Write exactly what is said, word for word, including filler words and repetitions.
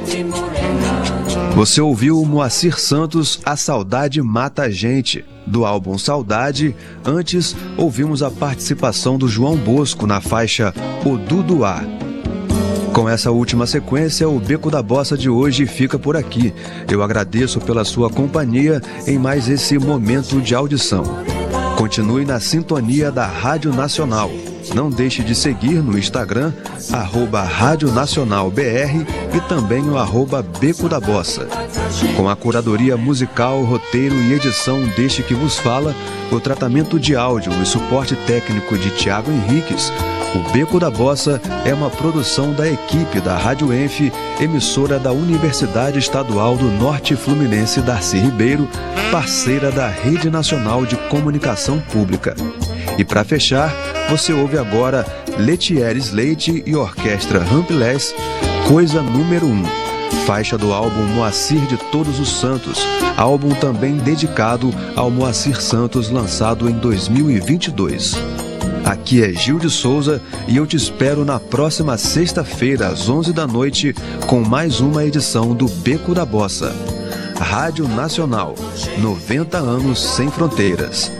Você ouviu Moacir Santos, A Saudade Mata a Gente, do álbum Saudade. Antes, ouvimos a participação do João Bosco na faixa O Duduá. Com essa última sequência, o Beco da Bossa de hoje fica por aqui. Eu agradeço pela sua companhia em mais esse momento de audição. Continue na sintonia da Rádio Nacional. Não deixe de seguir no Instagram, arroba Rádio Nacional B R e também o arroba Beco da Bossa. Com a curadoria musical, roteiro e edição deste que vos fala, o tratamento de áudio e suporte técnico de Tiago Henriques, o Beco da Bossa é uma produção da equipe da Rádio Enf, emissora da Universidade Estadual do Norte Fluminense Darcy Ribeiro, parceira da Rede Nacional de Comunicação Pública. E para fechar, você ouve agora Letieres Leite e Orquestra Rampilés, Coisa Número um, faixa do álbum Moacir de Todos os Santos, álbum também dedicado ao Moacir Santos, lançado em dois mil e vinte e dois. Aqui é Gil de Souza e eu te espero na próxima sexta-feira, às onze da noite, com mais uma edição do Beco da Bossa. Rádio Nacional, noventa anos sem fronteiras.